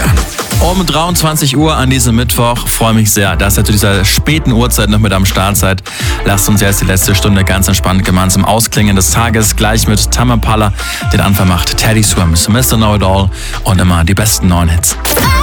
Um 23 Uhr an diesem Mittwoch. Freue mich sehr, dass ihr zu dieser späten Uhrzeit noch mit am Start seid. Lasst uns jetzt die letzte Stunde ganz entspannt gemeinsam ausklingen des Tages. Gleich mit Tame Impala. Den Anfang macht Teddy Swims, Mr. Know It All und immer die besten neuen Hits.